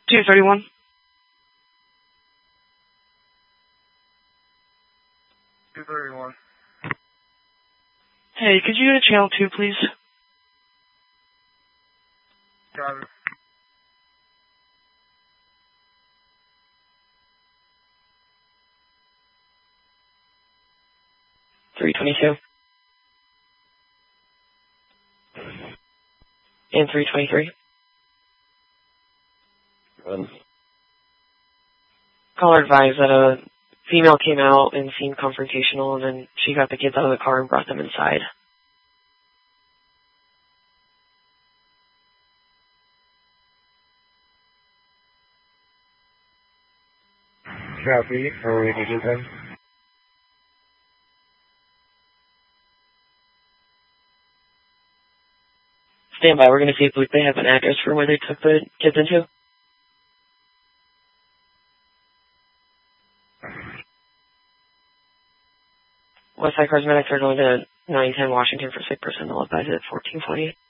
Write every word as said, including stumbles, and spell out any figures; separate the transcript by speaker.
Speaker 1: two thirty-one.
Speaker 2: two thirty-one.
Speaker 1: Hey, could you go to channel two, please?
Speaker 2: Got it.
Speaker 3: three twenty-two. And three twenty-three. Um, caller advised that a female came out and seemed confrontational, and then she got the kids out of the car and brought them inside.
Speaker 2: Copy. Are we ready to ten?
Speaker 3: Stand by. We're going to see if they have an address for where they took the kids into. Westside Cosmetics are going to nine ten Washington for sick person. They'll advise it at fourteen forty.